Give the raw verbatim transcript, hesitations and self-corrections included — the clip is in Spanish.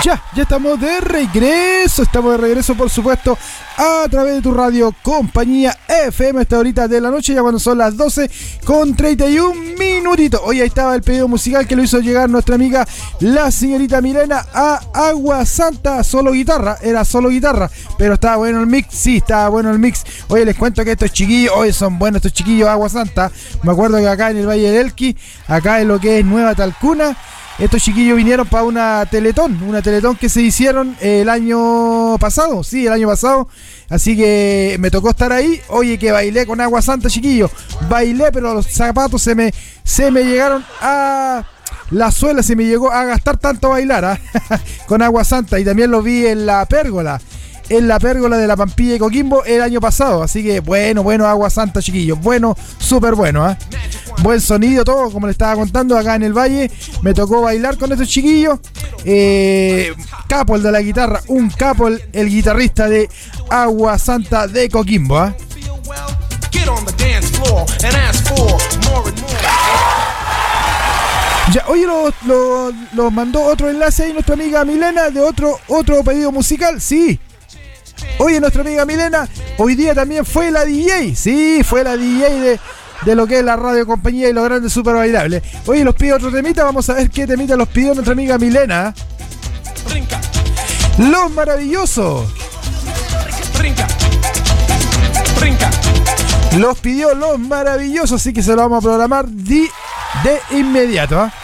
Ya, ya estamos de regreso, estamos de regreso por supuesto a través de tu radio compañía F M, esta horita de la noche, ya cuando son las doce con treinta y un minutitos. Hoy ahí estaba el pedido musical que lo hizo llegar nuestra amiga la señorita Milena a Agua Santa, solo guitarra, era solo guitarra, pero estaba bueno el mix, sí, estaba bueno el mix. Oye, les cuento que estos chiquillos, hoy son buenos estos chiquillos de Agua Santa. Me acuerdo que acá en el Valle del Elqui, acá en lo que es Nueva Talcuna, estos chiquillos vinieron para una teletón, una teletón que se hicieron el año pasado, sí, el año pasado. Así que me tocó estar ahí. Oye, que bailé con Agua Santa, chiquillos. Bailé, pero los zapatos se me, se me llegaron a... La suela se me llegó a gastar tanto bailar, ¿eh? Con Agua Santa. Y también lo vi en la pérgola. En la pérgola de la Pampilla y Coquimbo el año pasado. Así que bueno, bueno, Agua Santa, chiquillos. Bueno, súper bueno, ¿eh? Buen sonido, todo, como les estaba contando acá en el Valle. Me tocó bailar con estos chiquillos. Eh, capo el de la guitarra. Un capo el, el guitarrista de Agua Santa de Coquimbo, ¿eh? Ya, oye, lo, lo, lo mandó otro enlace ahí nuestra amiga Milena de otro, otro pedido musical. Sí. Oye, nuestra amiga Milena hoy día también fue la D J. Sí, fue la D J de, de lo que es la radio compañía y los grandes super bailables. Oye, los pidió otro temita. Vamos a ver qué temita los pidió nuestra amiga Milena. Los Maravillosos. Los pidió Los Maravillosos, así que se lo vamos a programar de, de inmediato, ¿eh?